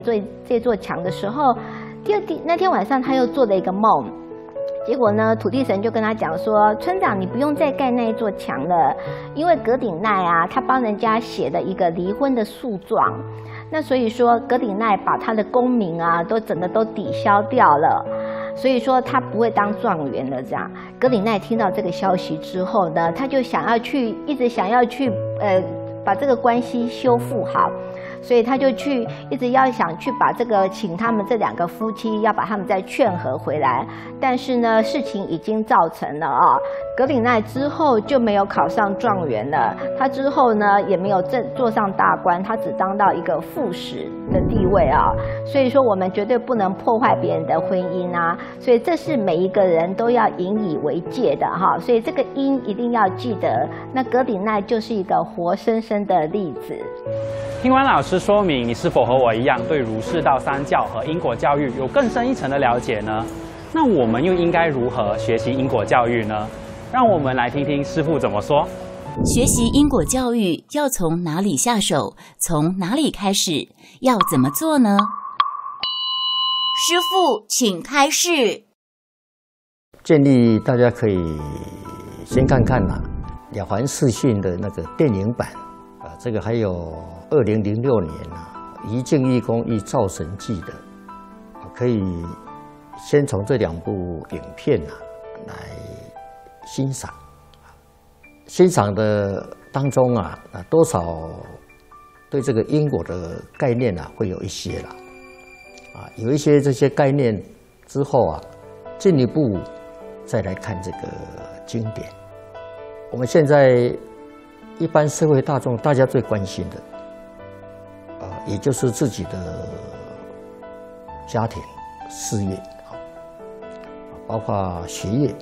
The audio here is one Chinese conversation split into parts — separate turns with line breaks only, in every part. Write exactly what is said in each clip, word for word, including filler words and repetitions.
做这座墙的时候，第二天那天晚上他又做了一个梦，结果呢，土地神就跟他讲说：“村长，你不用再盖那一座墙了，因为葛鼎奈啊，他帮人家写了一个离婚的诉状，那所以说葛鼎奈把他的功名啊，都整个都抵消掉了。”所以说他不会当状元了。这样，葛鼎奈听到这个消息之后呢，他就想要去，一直想要去，呃，把这个关系修复好，所以他就去，一直要想去把这个，请他们这两个夫妻要把他们再劝和回来。但是呢，事情已经造成了啊，葛鼎奈之后就没有考上状元了，他之后呢也没有正坐上大官，他只当到一个副使的地位啊。所以说，我们绝对不能破坏别人的婚姻啊，所以这是每一个人都要引以为戒的哈。所以这个因一定要记得，那葛鼎奈就是一个活生生的例子。
听完老师说明，你是否和我一样对儒释道三教和因果教育有更深一层的了解呢？那我们又应该如何学习因果教育呢？让我们来听听师父怎么说。
学习因果教育要从哪里下手？从哪里开始？要怎么做呢？师父，请开示。
建议大家可以先看看啊，了凡四训的那个电影版啊，这个还有二零零六年啊，一镜一公一造神记的，可以先从这两部影片啊来欣赏。欣赏的当中啊，啊多少对这个因果的概念啊会有一些啦，啊有一些这些概念之后啊，进一步再来看这个经典。我们现在一般社会大众大家最关心的，呃，也就是自己的家庭、事业啊，包括学业。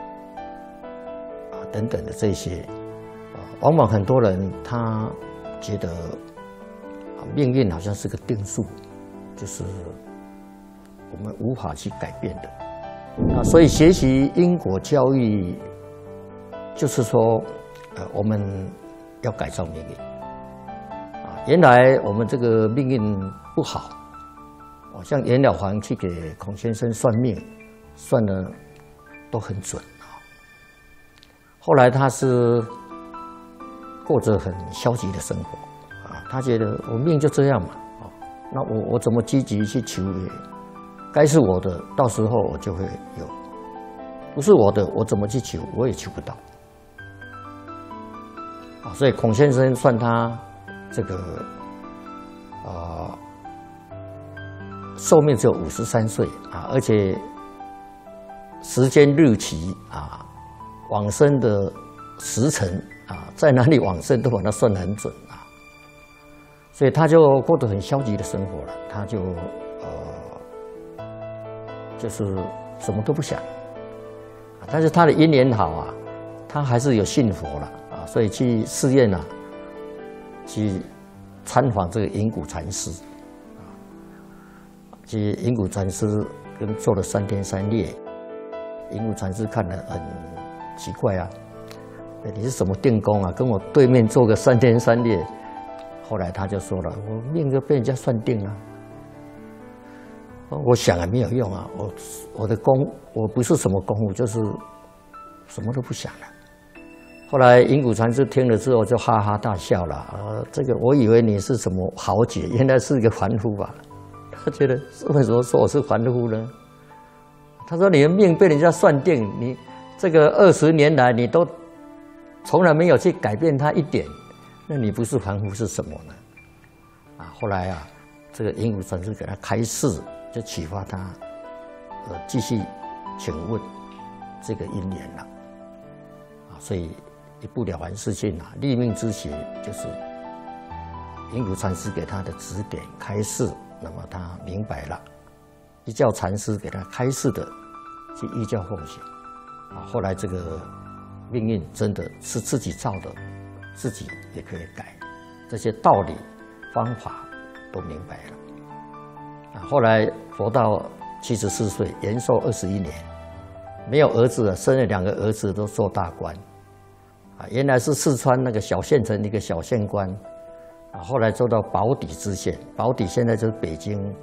等等的这些，啊，往往很多人他觉得，啊，命运好像是个定数，就是我们无法去改变的。啊，所以学习因果教育，就是说，呃，我们要改造命运。啊，原来我们这个命运不好，啊，像袁了凡去给孔先生算命，算的都很准。后来他是过着很消极的生活啊，他觉得我命就这样嘛，啊，那我我怎么积极去求也，该是我的，到时候我就会有；不是我的，我怎么去求，我也求不到。啊，所以孔先生算他这个啊寿命只有五十三岁啊，而且时间日期啊。往生的时辰啊，在哪里往生都把它算得很准啊，所以他就过得很消极的生活了，他就呃，就是什么都不想，但是他的因缘好啊，他还是有信佛了啊，所以去寺院啊，去参访这个隐谷禅师啊，去隐谷禅师跟做了三天三夜，隐谷禅师看了很。奇怪啊，你是什么定功啊？跟我对面做个三天三夜。后来他就说了，我命就被人家算定了。我想也没有用啊，我我的功我不是什么功夫，就是什么都不想了。后来隐谷禅师听了之后就哈哈大笑了。呃，这个我以为你是什么豪杰，原来是一个凡夫吧？他觉得为什么说我是凡夫呢？他说你的命被人家算定，你。这个二十年来，你都从来没有去改变它一点，那你不是凡夫是什么呢？啊，后来啊，这个隐谷禅师给他开示，就启发他，呃，继续请问这个因缘了。啊，所以一部了凡四训啊，立命之学就是隐谷禅师给他的指点开示，那么他明白了，依教禅师给他开示的，去依教奉行。啊，后来这个命运真的是自己造的，自己也可以改，这些道理、方法都明白了。啊，后来活到七十四岁，延寿二十一年，没有儿子了，生了两个儿子都做大官。啊，原来是四川那个小县城一个小县官， 啊，后来做到宝坻知县，宝坻现在就是北京